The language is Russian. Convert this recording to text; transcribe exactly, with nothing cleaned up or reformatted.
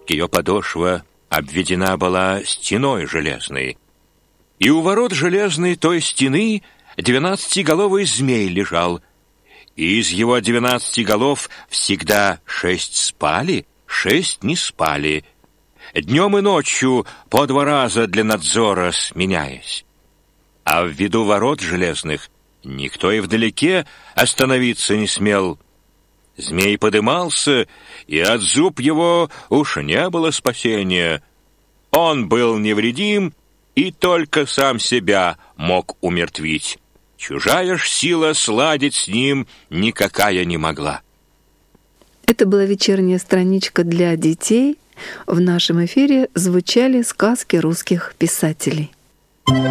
Ее подошва обведена была стеной железной, и у ворот железной той стены двенадцатиголовый змей лежал, и из его двенадцати голов всегда шесть спали, шесть не спали, днем и ночью по два раза для надзора сменяясь. А в виду ворот железных никто и вдалеке остановиться не смел. Змей подымался, и от зуб его уж не было спасения. Он был невредим и только сам себя мог умертвить. Чужая ж сила сладить с ним никакая не могла. Это была вечерняя страничка для детей. В нашем эфире звучали сказки русских писателей.